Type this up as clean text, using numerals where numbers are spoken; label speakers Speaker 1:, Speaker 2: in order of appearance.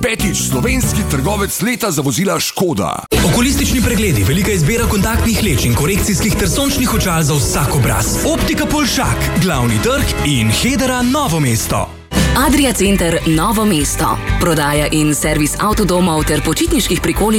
Speaker 1: Petič, slovenski trgovec leta za vozila Škoda.
Speaker 2: Okulistični pregledi, velika izbira kontaktnih leč in korekcijskih ter sončnih očal za vsak obraz. Optika Polšak, Glavni trg in Hedera Novo mesto.
Speaker 3: Adria Center Novo mesto. Prodaja in servis avtodomov ter počitniških prikolic